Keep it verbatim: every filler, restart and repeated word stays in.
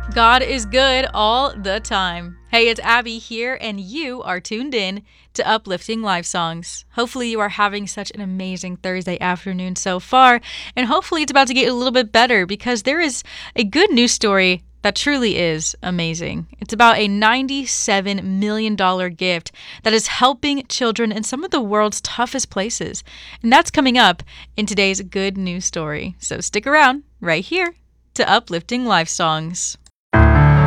God is good all the time. Hey, it's Abby here, and you are tuned in to Uplifting Live Songs. Hopefully, you are having such an amazing Thursday afternoon so far, and hopefully, it's about to get a little bit better because there is a good news story that truly is amazing. It's about a ninety-seven million dollars gift that is helping children in some of the world's toughest places. And that's coming up in today's good news story. So stick around right here to Uplifting Live Songs.